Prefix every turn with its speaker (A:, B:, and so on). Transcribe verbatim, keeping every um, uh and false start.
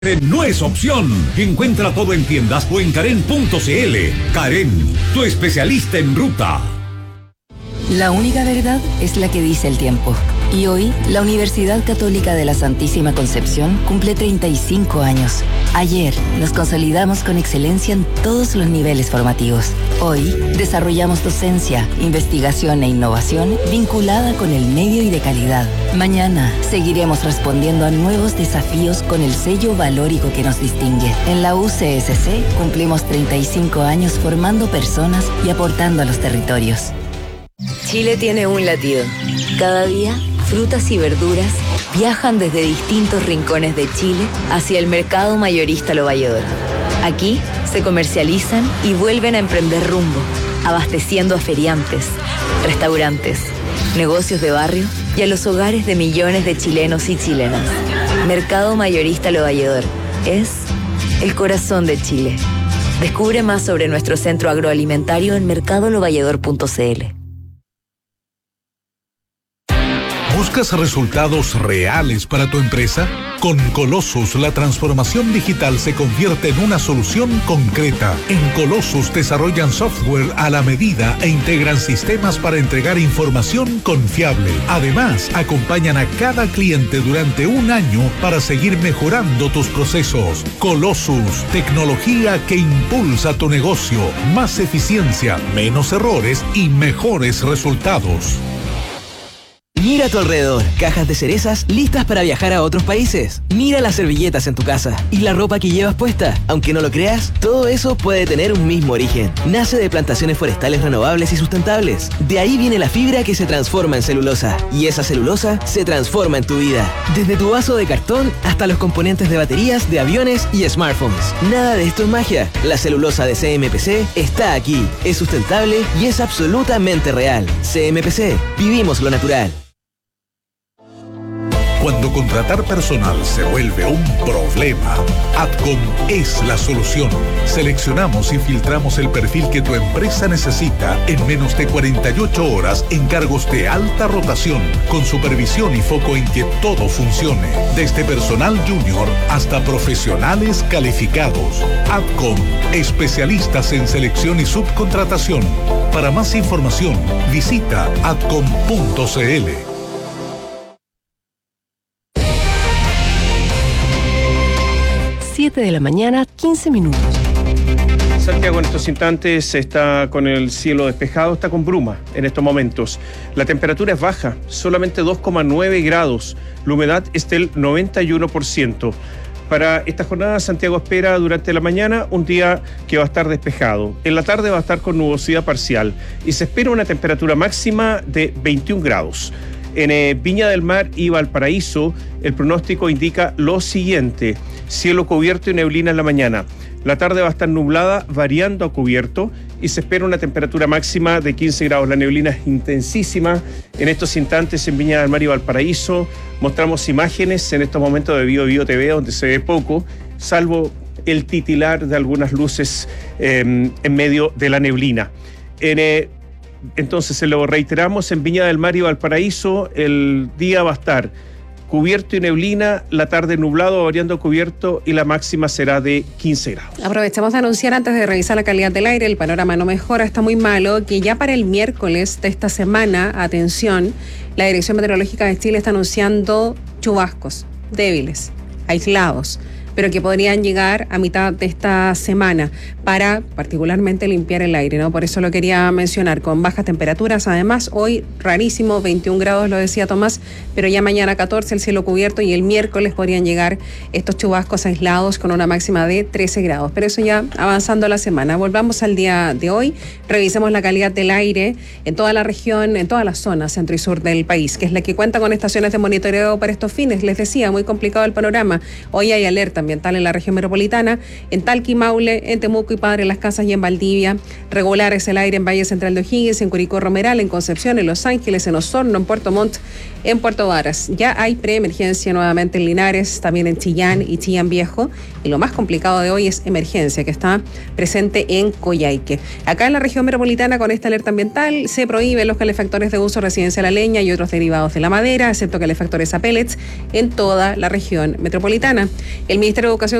A: No es opción. Encuentra todo en tiendas o en Karen punto c l. Karen, tu especialista en ruta.
B: La única verdad es la que dice el tiempo. Y hoy, la Universidad Católica de la Santísima Concepción cumple treinta y cinco años. Ayer, nos consolidamos con excelencia en todos los niveles formativos. Hoy, desarrollamos docencia, investigación e innovación vinculada con el medio y de calidad. Mañana, seguiremos respondiendo a nuevos desafíos con el sello valórico que nos distingue. En la U C S C, cumplimos treinta y cinco años formando personas y aportando a los territorios.
C: Chile tiene un latido. Cada día, frutas y verduras viajan desde distintos rincones de Chile hacia el mercado mayorista Lo Valledor. Aquí se comercializan y vuelven a emprender rumbo, abasteciendo a feriantes, restaurantes, negocios de barrio y a los hogares de millones de chilenos y chilenas. Mercado Mayorista Lo Valledor es el corazón de Chile. Descubre más sobre nuestro centro agroalimentario en mercado lo valledor punto c l.
D: ¿Buscas resultados reales para tu empresa? Con Colossus, la transformación digital se convierte en una solución concreta. En Colossus desarrollan software a la medida e integran sistemas para entregar información confiable. Además, acompañan a cada cliente durante un año para seguir mejorando tus procesos. Colossus, tecnología que impulsa tu negocio. Más eficiencia, menos errores y mejores resultados.
E: Mira a tu alrededor, cajas de cerezas listas para viajar a otros países. Mira las servilletas en tu casa y la ropa que llevas puesta. Aunque no lo creas, todo eso puede tener un mismo origen. Nace de plantaciones forestales renovables y sustentables. De ahí viene la fibra que se transforma en celulosa. Y esa celulosa se transforma en tu vida. Desde tu vaso de cartón hasta los componentes de baterías, de aviones y smartphones. Nada de esto es magia. La celulosa de C M P C está aquí. Es sustentable y es absolutamente real. C M P C. Vivimos lo natural.
D: Cuando contratar personal se vuelve un problema, Adcom es la solución. Seleccionamos y filtramos el perfil que tu empresa necesita en menos de cuarenta y ocho horas en cargos de alta rotación, con supervisión y foco en que todo funcione, desde personal junior hasta profesionales calificados. Adcom, especialistas en selección y subcontratación. Para más información, visita adcom punto c l.
F: siete de la mañana, quince minutos.
G: Santiago en estos instantes está con el cielo despejado, está con bruma en estos momentos. La temperatura es baja, solamente dos coma nueve grados. La humedad es del noventa y uno por ciento. Para esta jornada, Santiago espera durante la mañana un día que va a estar despejado. En la tarde va a estar con nubosidad parcial y se espera una temperatura máxima de veintiún grados. En eh, Viña del Mar y Valparaíso, el pronóstico indica lo siguiente: cielo cubierto y neblina en la mañana. La tarde va a estar nublada, variando a cubierto, y se espera una temperatura máxima de quince grados. La neblina es intensísima en estos instantes en Viña del Mar y Valparaíso. Mostramos imágenes en estos momentos de Bio Bio T V, donde se ve poco, salvo el titilar de algunas luces eh, en medio de la neblina. En, eh, Entonces, se lo reiteramos, en Viña del Mar y Valparaíso el día va a estar cubierto y neblina, la tarde nublado, variando cubierto, y la máxima será de quince grados.
H: Aprovechamos de anunciar antes de revisar la calidad del aire, el panorama no mejora, está muy malo, que ya para el miércoles de esta semana, atención, la Dirección Meteorológica de Chile está anunciando chubascos débiles, aislados, pero que podrían llegar a mitad de esta semana para particularmente limpiar el aire, ¿no? Por eso lo quería mencionar, con bajas temperaturas. Además, hoy rarísimo, veintiún grados, lo decía Tomás, pero ya mañana catorce, el cielo cubierto, y el miércoles podrían llegar estos chubascos aislados con una máxima de trece grados. Pero eso ya avanzando la semana. Volvamos al día de hoy, revisemos la calidad del aire en toda la región, en todas las zonas centro y sur del país, que es la que cuenta con estaciones de monitoreo para estos fines. Les decía, muy complicado el panorama. Hoy hay alerta ambiental en la región metropolitana, en Talca y Maule, en Temuco y Padre Las Casas y en Valdivia. Regular es el aire en Valle Central de O'Higgins, en Curicó Romeral, en Concepción, en Los Ángeles, en Osorno, en Puerto Montt, en Puerto Varas. Ya hay preemergencia nuevamente en Linares, también en Chillán y Chillán Viejo. Y lo más complicado de hoy es emergencia, que está presente en Coyhaique. Acá en la región metropolitana, con esta alerta ambiental, se prohíben los calefactores de uso residencial a leña y otros derivados de la madera, excepto calefactores a pellets, en toda la región metropolitana. El Ministerio Ministerio de Educación